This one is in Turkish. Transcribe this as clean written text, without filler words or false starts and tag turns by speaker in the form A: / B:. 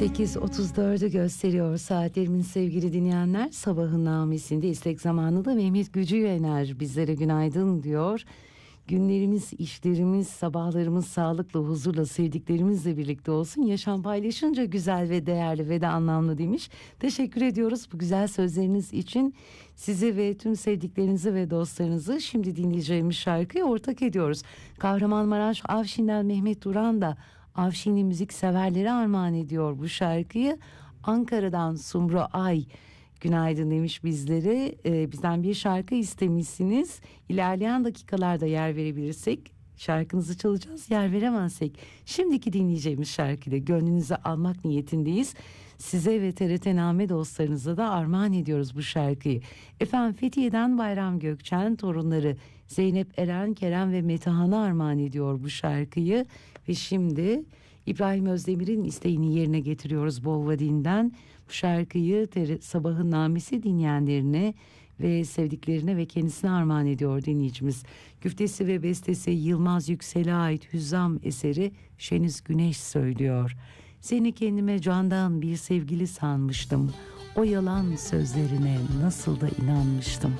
A: 8.34'ü gösteriyor saatlerimin sevgili dinleyenler. Sabahın namesinde istek zamanı da Mehmet Gücüyener bizlere günaydın diyor. Günlerimiz, işlerimiz, sabahlarımız sağlıkla, huzurla, sevdiklerimizle birlikte olsun. Yaşam paylaşınca güzel ve değerli ve de anlamlı demiş. Teşekkür ediyoruz bu güzel sözleriniz için. Sizi ve tüm sevdiklerinizi ve dostlarınızı şimdi dinleyeceğimiz şarkıya ortak ediyoruz. Kahramanmaraş Avşin'den Mehmet Duran da Avşinli müzik severlere armağan ediyor bu şarkıyı. Ankara'dan Sumru Ay günaydın demiş bizlere. Bizden bir şarkı istemişsiniz. İlerleyen dakikalarda yer verebilirsek şarkınızı çalacağız. Yer veremezsek şimdiki dinleyeceğimiz şarkıyı da gönlünüze almak niyetindeyiz. Size ve TRT-Name dostlarınıza da armağan ediyoruz bu şarkıyı. Efendim Fethiye'den Bayram Gökçen torunları Zeynep Eren, Kerem ve Metehan'a armağan ediyor bu şarkıyı. Ve şimdi İbrahim Özdemir'in isteğini yerine getiriyoruz Bolvadin'den. Bu şarkıyı Sabahın Namesi dinleyenlerine ve sevdiklerine ve kendisine armağan ediyor dinleyicimiz. Güftesi ve bestesi Yılmaz Yüksel'e ait Hüzzam eseri Şeniz Güneş söylüyor. Seni kendime candan bir sevgili sanmıştım. O yalan sözlerine nasıl da inanmıştım.